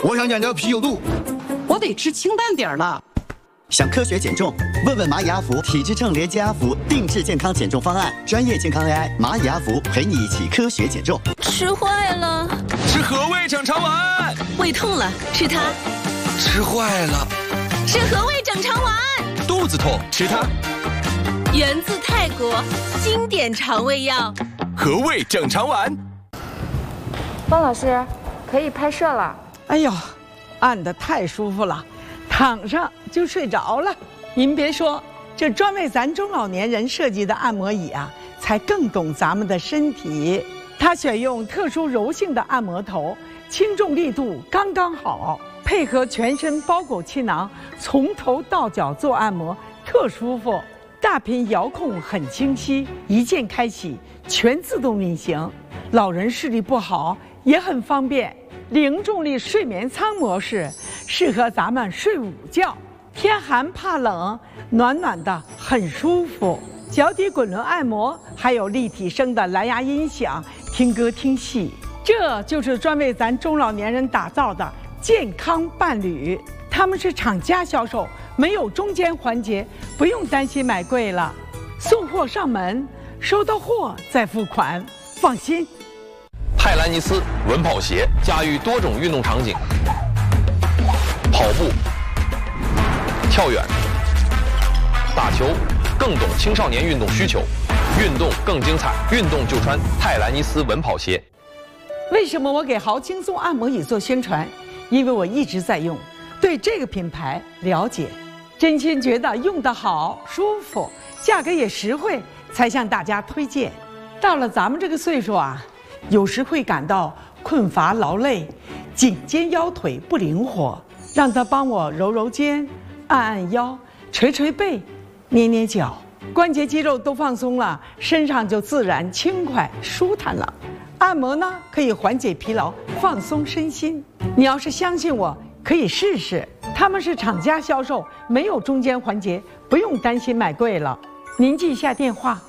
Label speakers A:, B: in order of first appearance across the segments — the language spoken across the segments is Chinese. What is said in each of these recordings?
A: 我想减掉啤酒肚，
B: 我得吃清淡点了。
C: 想科学减重？问问蚂蚁阿福体质秤连接阿福定制健康减重方案，专业健康 AI 蚂蚁阿福陪你一起科学减重。
D: 吃坏了，
E: 吃和味整肠丸。
D: 胃痛了，吃它。
E: 吃坏了，
D: 吃和味整肠丸。
E: 肚子痛，吃它。
D: 源自泰国，经典肠胃药。
E: 和味整肠丸。
F: 汪老师，可以拍摄了。
B: 哎呦，按得太舒服了。躺上就睡着了。您别说，这专为咱中老年人设计的按摩椅啊，才更懂咱们的身体。它选用特殊柔性的按摩头，轻重力度刚刚好，配合全身包裹气囊，从头到脚做按摩，特舒服。大屏遥控很清晰，一键开启，全自动运行。老人视力不好也很方便。零重力睡眠舱模式适合咱们睡午觉，天寒怕冷，暖暖的很舒服。脚底滚轮按摩，还有立体声的蓝牙音响，听歌听戏。这就是专为咱中老年人打造的健康伴侣。他们是厂家销售，没有中间环节，不用担心买贵了。送货上门，收到货再付款，放心。
E: 泰兰尼斯稳跑鞋驾驭多种运动场景，跑步、跳远、打球，更懂青少年运动需求，运动更精彩，运动就穿泰兰尼斯稳跑鞋。
B: 为什么我给豪轻松按摩椅做宣传？因为我一直在用，对这个品牌了解，真心觉得用得好、舒服，价格也实惠，才向大家推荐。到了咱们这个岁数啊，有时会感到困乏劳累，颈肩腰腿不灵活，让他帮我揉揉肩，按按腰，捶捶背，捏捏脚，关节肌肉都放松了，身上就自然轻快舒坦了。按摩呢，可以缓解疲劳，放松身心。你要是相信我，可以试试。他们是厂家销售，没有中间环节，不用担心买贵了。您记一下电话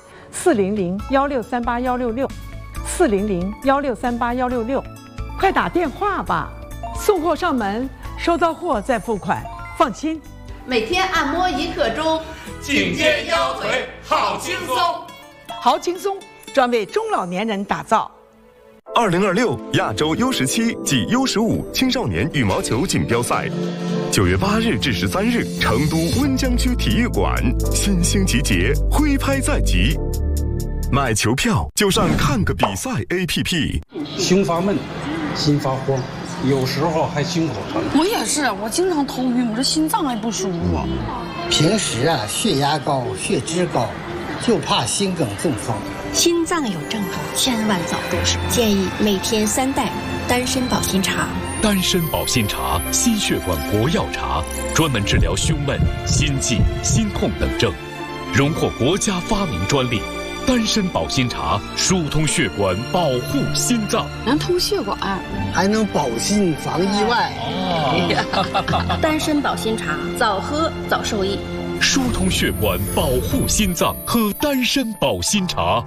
B: ：400-1638-166，400-1638-166，快打电话吧。送货上门，收到货再付款，放心。
G: 每天按摩1刻钟，
H: 颈肩腰腿好轻松。
B: 好轻松，专为中老年人打造。
I: 2026亚洲 U17暨 U15青少年羽毛球锦标赛，9月8日至13日，成都温江区体育馆，新星集结，挥拍在即。买球票就上看个比赛 APP。
J: 胸发闷，心发慌，有时候还心口疼。
K: 我也是，我经常头晕，我这心脏还不舒服。
L: 平时啊，血压高，血脂高，就怕心梗中风。
M: 心脏有症状，千万早入手。建议每天3袋丹参保心茶。
N: 丹参保心茶，心血管活药茶，专门治疗胸闷、心悸、心痛等症，荣获国家发明专利。丹参保心茶疏通血管，保护心脏，
K: 能通血管，
L: 还能保心防意外。
M: 丹参保心茶，早喝早受益。
N: 疏通血管，保护心脏，喝丹参保心茶。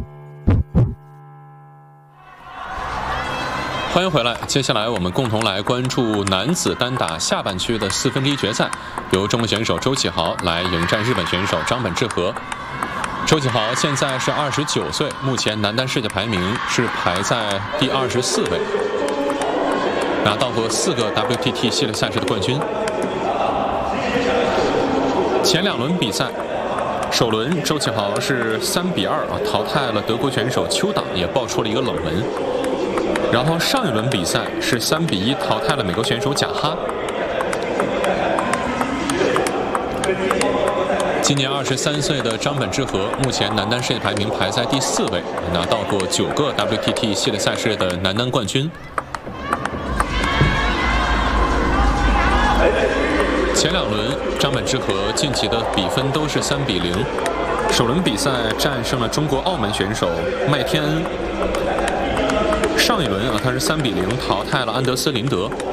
O: 欢迎回来，接下来我们共同来关注男子单打下半区的1/4决赛，由中国选手周启豪来迎战日本选手张本智和。周启豪现在是29岁，目前男单世界排名是排在第24位，拿到过4个 WTT 系列赛事的冠军。前2轮比赛，首轮周启豪是3-2淘汰了德国选手邱党，也爆出了一个冷门。然后上一轮比赛是3-1淘汰了美国选手贾哈。今年23岁的张本智和，目前男单世界排名排在第4位，拿到过9个 WTT 系列赛事的男单冠军。前2轮张本智和晋级的比分都是3-0。首轮比赛战胜了中国澳门选手麦天恩。上一轮他是3-0淘汰了安德斯林德。